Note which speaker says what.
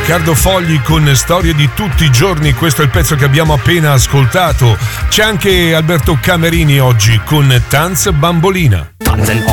Speaker 1: Riccardo Fogli con Storie di tutti i giorni, questo è il pezzo che abbiamo appena ascoltato. C'è anche Alberto Camerini oggi con Tanz Bambolina.